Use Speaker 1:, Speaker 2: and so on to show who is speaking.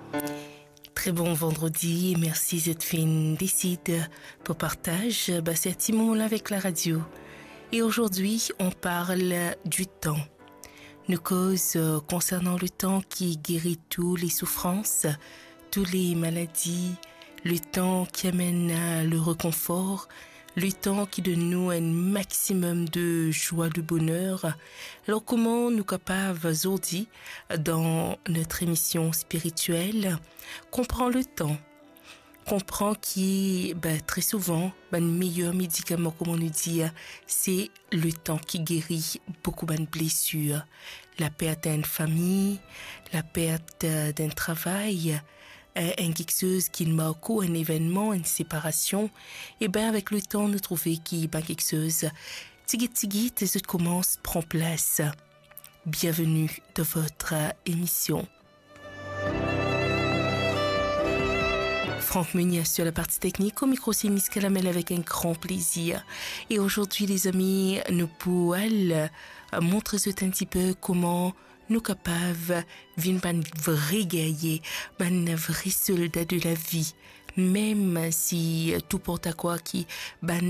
Speaker 1: Très bon vendredi et merci d'être fin décide pour partage c'est Timon là avec la radio. Et aujourd'hui, on parle du temps. Nous cause concernant le temps qui guérit toutes les souffrances, toutes les maladies, le temps qui amène le réconfort, le temps qui donne nous un maximum de joie, de bonheur. Alors comment nous capables aujourd'hui dans notre émission spirituelle comprendre le temps, comprend qui très souvent le meilleur médicament comme on nous dit c'est le temps qui guérit beaucoup de blessures, la perte d'une famille, la perte d'un travail, quelque chose qui marque un événement, une séparation, et avec le temps nous trouver qui quelque chose tigit et ça commence prend place. Bienvenue dans votre émission. Franck Meunier sur la partie technique, au micro c'est Miss Calamel avec un grand plaisir. Et aujourd'hui les amis, nous pouvons montrer un petit peu comment nous capables d'une vrai guerrier, un vrai soldat de la vie, même si tout porte à quoi qui